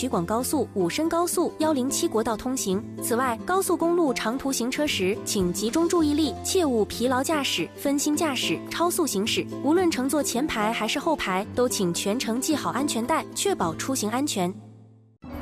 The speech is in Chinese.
曲广高速、武深高速、107国道通行。此外，高速公路长途行车时，请集中注意力，切勿疲劳驾驶、分心驾驶、超速行驶。无论乘坐前排还是后排，都请全程系好安全带，确保出行安全。